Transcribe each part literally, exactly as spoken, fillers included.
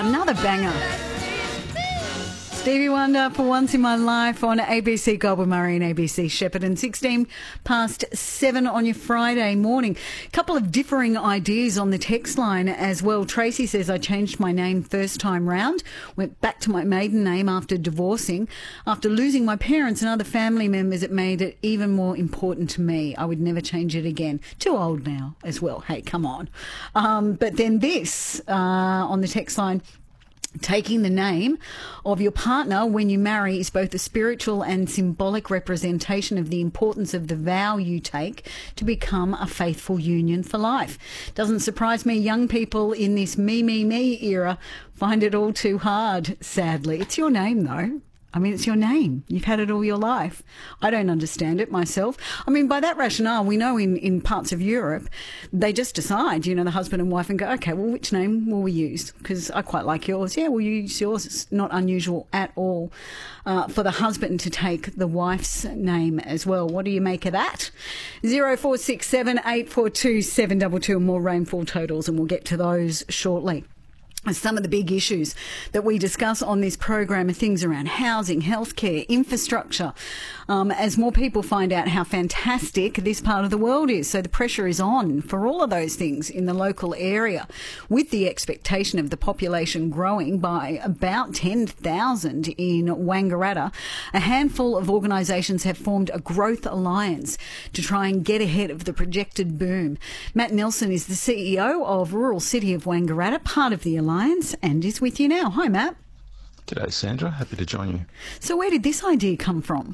Another banger. Stevie Wonder, For Once in My Life, on A B C Goldwyn Murray and A B C Shepparton. sixteen past seven on your Friday morning. A couple of differing ideas on the text line as well. Tracy says, I changed my name first time round, went back to my maiden name after divorcing. After losing my parents and other family members, it made it even more important to me. I would never change it again. Too old now as well. Hey, come on. Um, but then this uh, on the text line, taking the name of your partner when you marry is both a spiritual and symbolic representation of the importance of the vow you take to become a faithful union for life. Doesn't surprise me young people in this me, me, me era find it all too hard, sadly. It's your name, though. I mean, it's your name. You've had it all your life. I don't understand it myself. I mean, by that rationale, we know in, in parts of Europe, they just decide, you know, the husband and wife and go, okay, well, which name will we use? Because I quite like yours. Yeah, we'll use yours. It's not unusual at all uh, for the husband to take the wife's name as well. What do you make of that? zero four six seven eight four two seven two two and more rainfall totals, and we'll get to those shortly. Some of the big issues that we discuss on this program are things around housing, healthcare, infrastructure, um, as more people find out how fantastic this part of the world is. So the pressure is on for all of those things in the local area, with the expectation of the population growing by about ten thousand in Wangaratta. A handful of organisations have formed a growth alliance to try and get ahead of the projected boom. Matt Nelson is the C E O of Rural City of Wangaratta, part of the alliance, and is with you now. Hi, Matt. G'day, Sandra. Happy to join you. So where did this idea come from?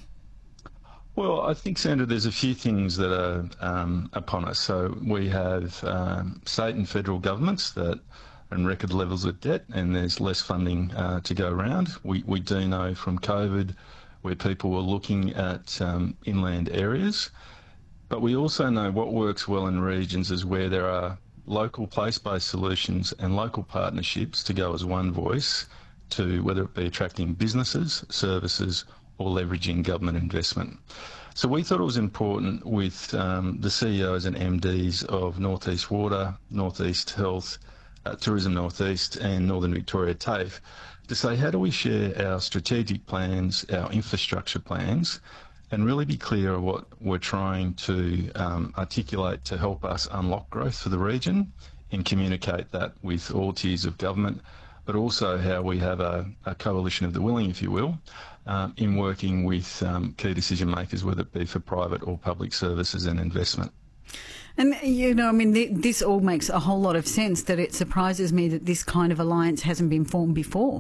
Well, I think, Sandra, there's a few things that are um, upon us. So we have um, state and federal governments that are in record levels of debt, and there's less funding uh, to go around. We, we do know from COVID where people were looking at um, inland areas, but we also know what works well in regions is where there are local place-based solutions and local partnerships to go as one voice to whether it be attracting businesses, services or leveraging government investment. So we thought it was important with um, the C E Os and M Ds of North East Water, North East Health, uh, Tourism North East and Northern Victoria TAFE to say how do we share our strategic plans, our infrastructure plans, and really be clear of what we're trying to um, articulate to help us unlock growth for the region and communicate that with all tiers of government, but also how we have a, a coalition of the willing, if you will, um, in working with um, key decision makers, whether it be for private or public services and investment. And, you know, I mean, th- this all makes a whole lot of sense, that it surprises me that this kind of alliance hasn't been formed before.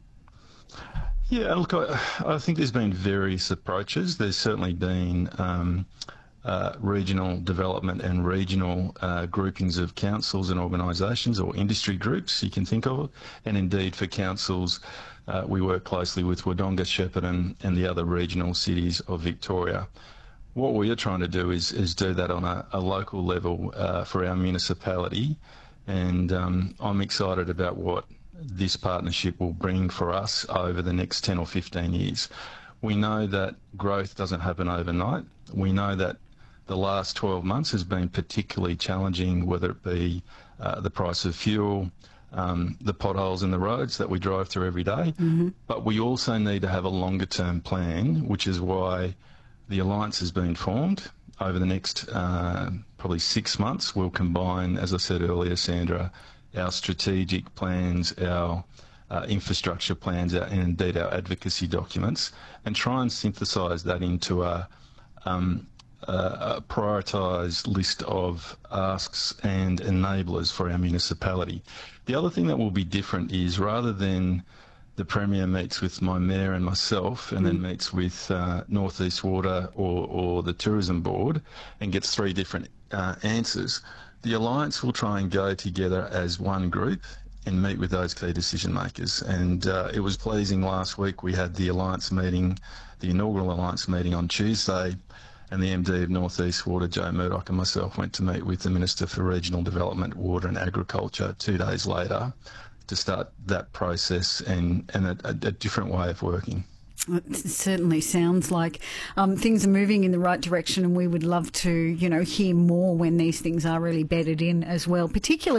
Yeah, look, I, I think there's been various approaches. There's certainly been um, uh, regional development and regional uh, groupings of councils and organisations or industry groups you can think of. And indeed for councils, uh, we work closely with Wodonga, Shepparton and the other regional cities of Victoria. What we are trying to do is, is do that on a, a local level uh, for our municipality. And um, I'm excited about what this partnership will bring for us over the next ten or fifteen years. We know that growth doesn't happen overnight. We know that the last twelve months has been particularly challenging, whether it be uh, the price of fuel, um, the potholes in the roads that we drive through every day. Mm-hmm. But we also need to have a longer term plan, which is why the alliance has been formed. Over the next uh, probably six months, we'll combine, as I said earlier, Sandra, our strategic plans, our uh, infrastructure plans, our, and indeed our advocacy documents, and try and synthesise that into a, um, a, a prioritised list of asks and enablers for our municipality. The other thing that will be different is rather than the Premier meets with my Mayor and myself and mm. then meets with uh, North East Water or, or the Tourism Board and gets three different uh, answers, the Alliance will try and go together as one group and meet with those key decision makers. And uh, it was pleasing last week we had the Alliance meeting, the inaugural Alliance meeting on Tuesday, and the M D of North East Water, Joe Murdoch, and myself went to meet with the Minister for Regional Development, Water and Agriculture two days later to start that process and, and a, a different way of working. It certainly sounds like um, things are moving in the right direction, and we would love to, you know, hear more when these things are really bedded in as well, particularly